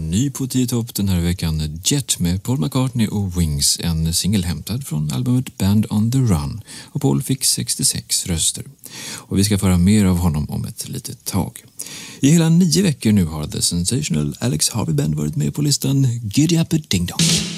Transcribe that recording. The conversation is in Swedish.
ny på 10 topp den här veckan. Jet med Paul McCartney och Wings, en singel hämtad från albumet Band on the Run. Och Paul fick 66 röster. Och vi ska föra mer av honom om ett litet tag. I hela 9 veckor nu har The Sensational Alex Harvey Band varit med på listan Giddy Up a Ding Dong.